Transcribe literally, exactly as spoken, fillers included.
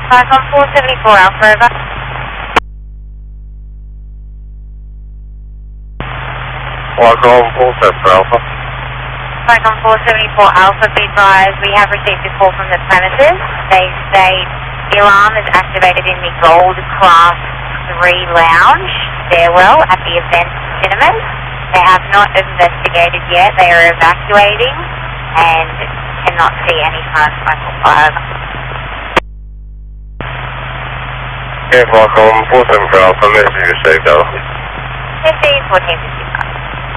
Falcon four seventy-four Alpha, over. Falcon four seventy-four Alpha. Falcon four seventy-four Alpha, be advised, we have received a call from the premises. They say the alarm is activated in the Gold Class three lounge stairwell at the event cinemas. They have not investigated yet. They are evacuating and cannot see any sign of smoke or fire. Okay, Falcon four seventy-four Alpha, message received, over. fifteen fourteen fifty-five.